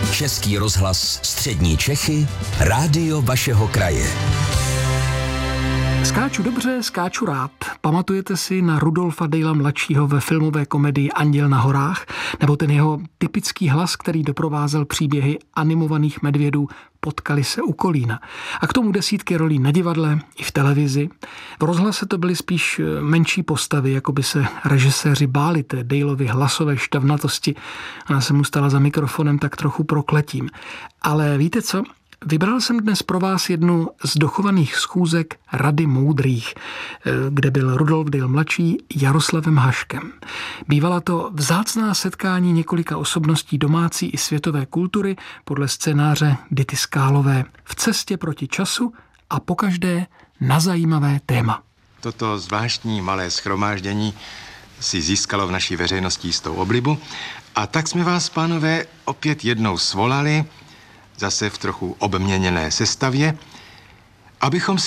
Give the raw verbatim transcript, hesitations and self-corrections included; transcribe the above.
Český rozhlas Střední Čechy, rádio vašeho kraje. Skáču dobře, skáču rád. Pamatujete si na Rudolfa Dejla mladšího ve filmové komedii Anděl na horách? Nebo ten jeho typický hlas, který doprovázel příběhy animovaných medvědů Potkali se u Kolína. A k tomu desítky rolí na divadle i v televizi. V rozhlase to byly spíš menší postavy, jako by se režiséři báli té Dejlovy hlasové štavnatosti. Ona se mu stala za mikrofonem tak trochu prokletím. Ale víte co? Vybral jsem dnes pro vás jednu z dochovaných schůzek Rady moudrých, kde byl Rudolf Dejl mladší Jaroslavem Haškem. Bývala to vzácná setkání několika osobností domácí i světové kultury podle scénáře Dity Skálové v cestě proti času a pokaždé na zajímavé téma. Toto zvláštní malé shromáždění si získalo v naší veřejnosti jistou oblibu a tak jsme vás, pánové, opět jednou svolali, zase v trochu obměněné sestavě, abychom si